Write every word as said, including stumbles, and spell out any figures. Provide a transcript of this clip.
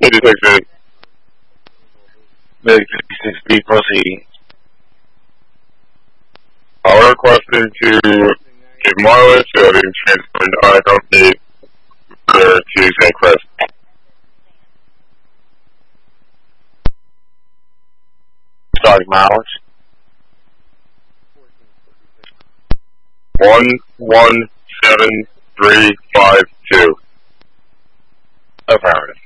eighty-six B. eighty-six B proceeding. I'll request him to give mileage so that he can transfer into our company for to Saint Chris. Starting mileage. One one seven three five two. Affirmative.